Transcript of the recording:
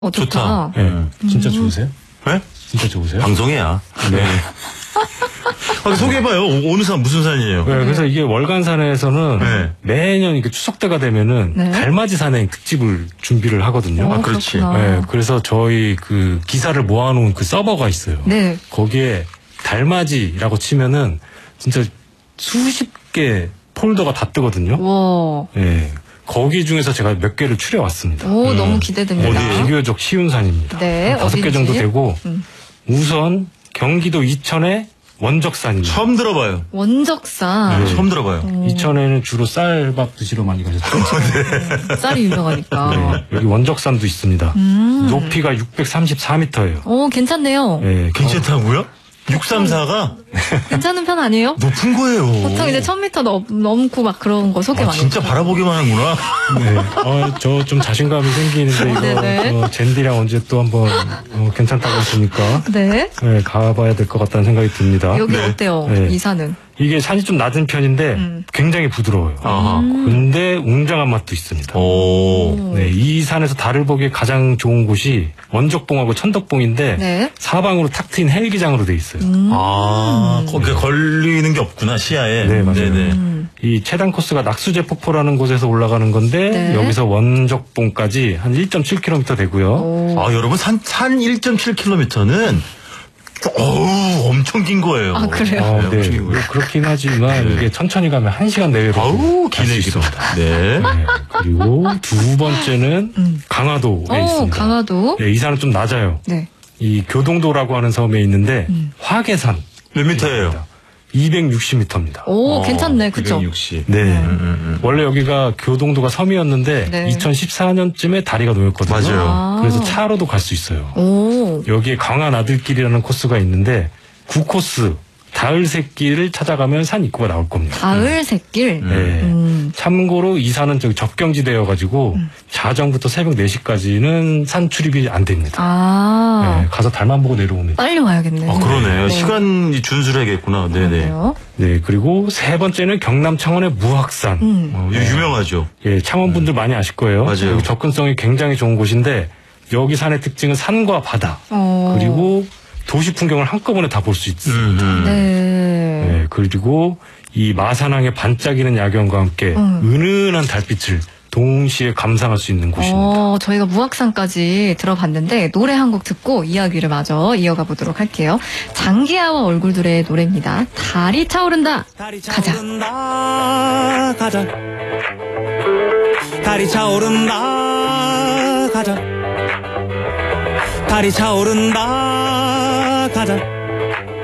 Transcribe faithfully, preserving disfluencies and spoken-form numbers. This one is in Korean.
어, 좋다. 네. 음. 진짜 좋으세요? 네? 진짜 좋으세요? 방송이야. 네. 아, 소개해봐요. 오, 어느 산, 무슨 산이에요? 네, 그래서 이게 월간산에서는 네. 매년 이렇게 추석 때가 되면은 네. 달맞이 산행 특집을 준비를 하거든요. 어, 아, 그렇지. 그렇구나. 네, 그래서 저희 그 기사를 모아놓은 그 서버가 있어요. 네. 거기에 달맞이라고 치면은 진짜 수십 개 폴더가 다 뜨거든요. 와. 네. 거기 중에서 제가 몇 개를 추려왔습니다. 오, 음. 너무 기대됩니다. 어디? 비교적 쉬운 산입니다. 네, 한 다섯 개 어딘지? 정도 되고 음. 우선 경기도 이천의 원적산입니다. 처음 들어봐요. 원적산. 네. 처음 들어봐요. 음. 이천에는 주로 쌀밥 드시러 많이 가셨죠? 쌀이 유명하니까. 네, 여기 원적산도 있습니다. 음. 높이가 육백삼십사 미터예요. 오, 괜찮네요. 네, 괜찮다고요? 육삼사가 괜찮은 편 아니에요? 높은 거예요. 보통 이제 천 미터 넘, 넘고 막 그런 거 소개 아, 많이 진짜 해요. 바라보기만 하는구나. 네. 어, 저 좀 자신감이 생기는데 네네. 이거 어, 젠디랑 언제 또 한번 어, 괜찮다고 했으니까 네. 네, 가봐야 될 것 같다는 생각이 듭니다. 여기 네. 어때요? 네. 이 산은? 이게 산이 좀 낮은 편인데 음. 굉장히 부드러워요. 아하. 근데 웅장한 맛도 있습니다. 오. 네, 이 산에서 달을 보기에 가장 좋은 곳이 원적봉하고 천덕봉인데 네. 사방으로 탁 트인 헬기장으로 돼 있어요. 음. 아, 거, 그 걸리는 게 없구나, 시야에. 네, 맞아요. 네네. 음. 이 최단 코스가 낙수제 폭포라는 곳에서 올라가는 건데 네. 여기서 원적봉까지 한 일 점 칠 킬로미터 되고요. 오. 아, 여러분, 산, 산 일 점 칠 킬로미터는, 어우, 엄청 긴 거예요. 아, 그래요? 아, 네, 네, 엄청 긴 거예요. 그렇긴 하지만 네. 이게 천천히 가면 한 시간 내외로 아우, 갈 수 기네, 있습니다. 네. 네, 그리고 두 번째는 음. 강화도에 오, 있습니다. 강화도. 네, 이 산은 좀 낮아요. 네. 이 교동도라고 하는 섬에 있는데 음. 화계산 몇 미터예요? 이백육십 미터입니다. 오, 어, 괜찮네. 그쵸? 이백육십. 네. 음, 음, 원래 여기가 교동도가 섬이었는데 네. 이천십사 년쯤에 다리가 놓였거든요. 맞아요. 아. 그래서 차로도 갈 수 있어요. 오. 여기에 강한 아들길이라는 코스가 있는데 구 코스 다을새길을 찾아가면 산 입구가 나올 겁니다. 가을 새길. 음. 네. 음. 참고로 이 산은 저기 접경지대여가지고 자정부터 새벽 네 시까지는 산 출입이 안 됩니다. 아. 네, 가서 달만 보고 내려오면. 빨리 와야겠네. 아, 그러네요. 네. 시간이 준수해야겠구나. 네네. 그러네요. 네, 그리고 세 번째는 경남 창원의 무악산. 음. 어, 이거 유명하죠. 예, 창원 분들 많이 아실 거예요. 맞아요. 여기 접근성이 굉장히 좋은 곳인데 여기 산의 특징은 산과 바다 어. 그리고 도시 풍경을 한꺼번에 다 볼 수 있어요. 음, 음. 네. 네, 그리고 이 마산항의 반짝이는 야경과 함께 음. 은은한 달빛을 동시에 감상할 수 있는 곳입니다. 어, 저희가 무악산까지 들어봤는데 노래 한 곡 듣고 이야기를 마저 이어가 보도록 할게요. 장기하와 얼굴들의 노래입니다. 달이 차오른다. 가자. 차오른다 가자 달이 차오른다 가자 달이 차오른다 가자